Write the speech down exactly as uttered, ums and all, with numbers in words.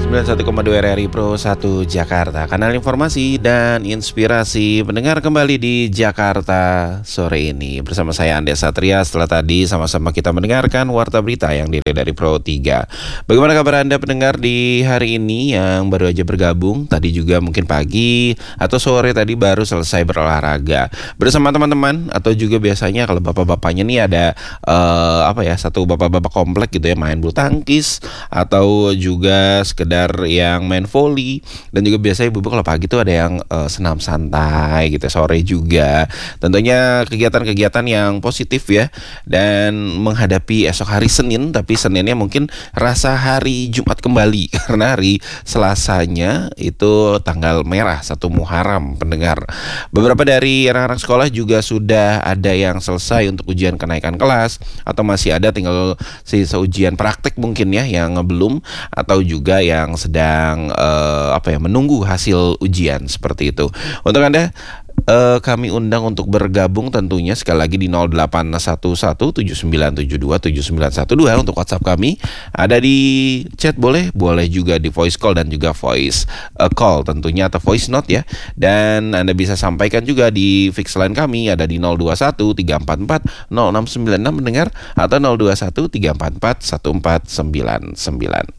sembilan puluh satu koma dua R R I Pro satu Jakarta, kanal informasi dan inspirasi. Mendengar kembali di Jakarta sore ini bersama saya Andes Satria. Setelah tadi sama-sama kita mendengarkan warta berita yang dirilis dari Pro tiga. Bagaimana kabar Anda pendengar di hari ini yang baru aja bergabung? Tadi juga mungkin pagi atau sore tadi baru selesai berolahraga bersama teman-teman, atau juga biasanya kalau bapak-bapaknya nih ada uh, apa ya satu bapak-bapak komplek gitu ya, main bulu tangkis atau juga sekedar yang main volley. Dan juga biasanya ibu-ibu kalau pagi tuh ada yang uh, senam santai gitu, sore juga. Tentunya kegiatan-kegiatan yang positif ya. Dan menghadapi esok hari Senin, tapi Seninnya mungkin rasa hari Jumat kembali karena hari Selasanya itu tanggal merah satu Muharram pendengar. Beberapa dari anak-anak sekolah juga sudah ada yang selesai untuk ujian kenaikan kelas, atau masih ada tinggal sisa ujian praktek mungkin ya yang belum, atau juga yang sedang uh, apa ya menunggu hasil ujian seperti itu. Untuk Anda uh, kami undang untuk bergabung tentunya sekali lagi di nol delapan satu satu tujuh sembilan tujuh dua tujuh sembilan satu dua untuk WhatsApp kami. Ada di chat boleh, boleh juga di voice call dan juga voice uh, call tentunya, atau voice note ya. Dan Anda bisa sampaikan juga di fix line kami ada di nol dua satu tiga empat empat nol enam sembilan enam mendengar, atau nol dua satu tiga empat empat satu empat sembilan sembilan.